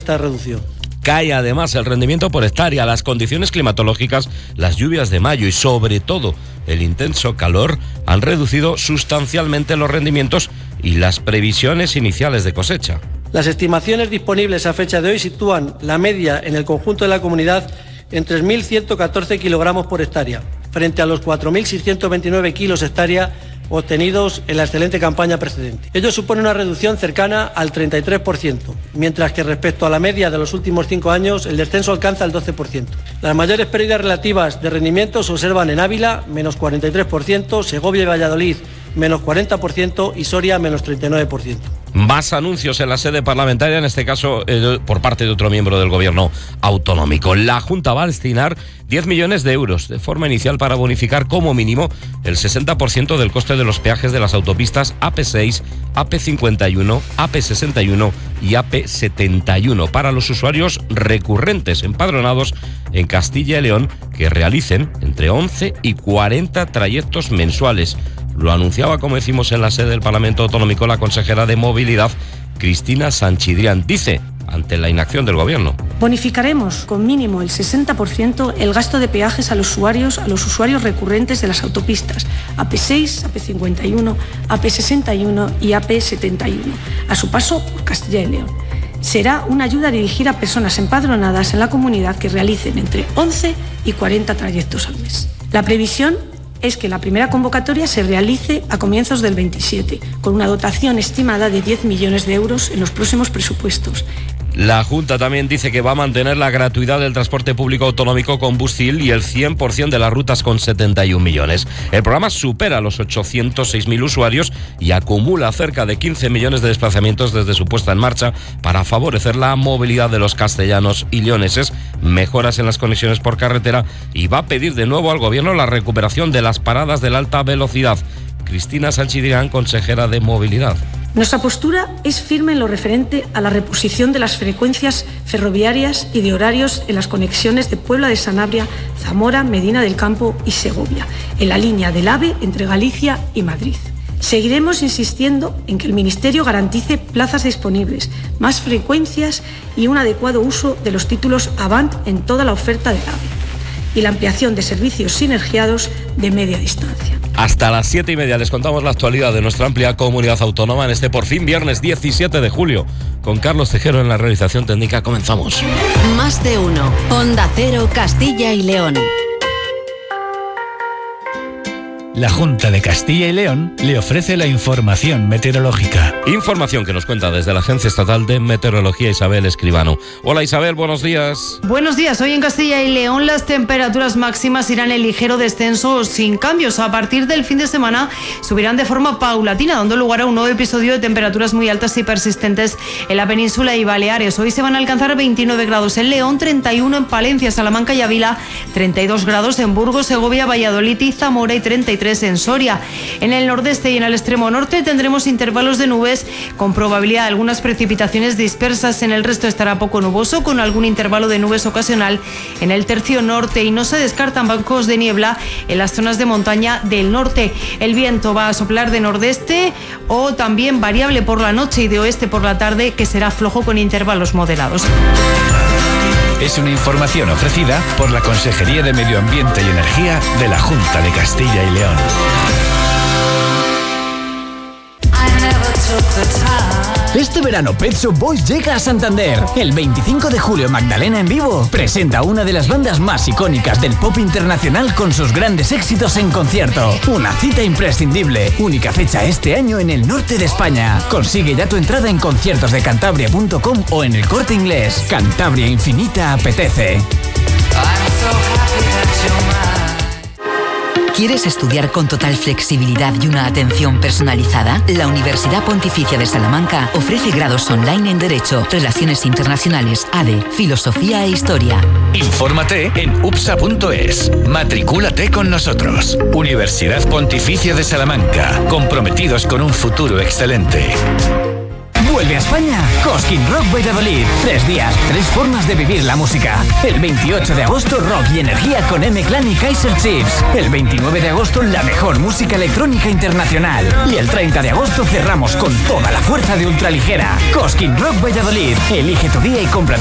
esta reducción. Cae además el rendimiento por hectárea, las condiciones climatológicas, las lluvias de mayo y sobre todo el intenso calor han reducido sustancialmente los rendimientos y las previsiones iniciales de cosecha. Las estimaciones disponibles a fecha de hoy sitúan la media en el conjunto de la comunidad en 3.114 kilogramos por hectárea, frente a los 4.629 kilos hectárea obtenidos en la excelente campaña precedente. Ello supone una reducción cercana al 33%, mientras que respecto a la media de los últimos 5 años el descenso alcanza el 12%. Las mayores pérdidas relativas de rendimiento se observan en Ávila, menos 43%, Segovia y Valladolid, menos 40% y Soria, menos 39%. Más anuncios en la sede parlamentaria, en este caso por parte de otro miembro del gobierno autonómico. La Junta va a destinar 10 millones de euros de forma inicial para bonificar como mínimo el 60% del coste de los peajes de las autopistas AP6, AP51, AP61 y AP71 para los usuarios recurrentes empadronados en Castilla y León que realicen entre 11 y 40 trayectos mensuales. Lo anunciaba, como decimos, en la sede del Parlamento Autonómico la consejera de Movilidad, Cristina Sanchidrián. Dice, ante la inacción del Gobierno: bonificaremos con mínimo el 60% el gasto de peajes a los usuarios recurrentes de las autopistas AP6, AP51, AP61 y AP71, a su paso por Castilla y León. Será una ayuda dirigida a personas empadronadas en la comunidad que realicen entre 11 y 40 trayectos al mes. La previsión es que la primera convocatoria se realice a comienzos del 27, con una dotación estimada de 10 millones de euros en los próximos presupuestos. La Junta también dice que va a mantener la gratuidad del transporte público autonómico con Bustil y el 100% de las rutas con 71 millones. El programa supera los 806.000 usuarios y acumula cerca de 15 millones de desplazamientos desde su puesta en marcha para favorecer la movilidad de los castellanos y leoneses, mejoras en las conexiones por carretera y va a pedir de nuevo al Gobierno la recuperación de las paradas de la alta velocidad. Cristina Sanchidrián, consejera de Movilidad. Nuestra postura es firme en lo referente a la reposición de las frecuencias ferroviarias y de horarios en las conexiones de Puebla de Sanabria, Zamora, Medina del Campo y Segovia, en la línea del AVE entre Galicia y Madrid. Seguiremos insistiendo en que el Ministerio garantice plazas disponibles, más frecuencias y un adecuado uso de los títulos Avant en toda la oferta del AVE y la ampliación de servicios sinergiados de media distancia. Hasta las 7:30 les contamos la actualidad de nuestra amplia comunidad autónoma en este por fin viernes 17 de julio. Con Carlos Tejero en la realización técnica comenzamos. Más de uno. Onda Cero, Castilla y León. La Junta de Castilla y León le ofrece la información meteorológica. Información que nos cuenta desde la Agencia Estatal de Meteorología Isabel Escribano. Hola Isabel, buenos días. Buenos días. Hoy en Castilla y León las temperaturas máximas irán en ligero descenso sin cambios. A partir del fin de semana subirán de forma paulatina, dando lugar a un nuevo episodio de temperaturas muy altas y persistentes en la península y Baleares. Hoy se van a alcanzar 29 grados en León, 31 en Palencia, Salamanca y Ávila, 32 grados en Burgos, Segovia, Valladolid y Zamora y 33 en Soria. En el nordeste y en el extremo norte tendremos intervalos de nubes con probabilidad de algunas precipitaciones dispersas. En el resto estará poco nuboso con algún intervalo de nubes ocasional en el tercio norte y no se descartan bancos de niebla en las zonas de montaña del norte. El viento va a soplar de nordeste o también variable por la noche y de oeste por la tarde, que será flojo con intervalos moderados. Es una información ofrecida por la Consejería de Medio Ambiente y Energía de la Junta de Castilla y León. Este verano Pet Shop Boys llega a Santander. El 25 de julio Magdalena en vivo presenta a una de las bandas más icónicas del pop internacional con sus grandes éxitos en concierto. Una cita imprescindible. Única fecha este año en el norte de España. Consigue ya tu entrada en conciertosdecantabria.com o en El Corte Inglés. Cantabria Infinita apetece. ¿Quieres estudiar con total flexibilidad y una atención personalizada? La Universidad Pontificia de Salamanca ofrece grados online en Derecho, Relaciones Internacionales, ADE, Filosofía e Historia. Infórmate en upsa.es. Matricúlate con nosotros. Universidad Pontificia de Salamanca. Comprometidos con un futuro excelente. Vuelve a España Cosquín Rock Valladolid. 3 días, 3 formas de vivir la música. El 28 de agosto, rock y energía con M-Clan y Kaiser Chiefs. El 29 de agosto, la mejor música electrónica internacional. Y el 30 de agosto cerramos con toda la fuerza de ultraligera. Cosquín Rock Valladolid. Elige tu día y compra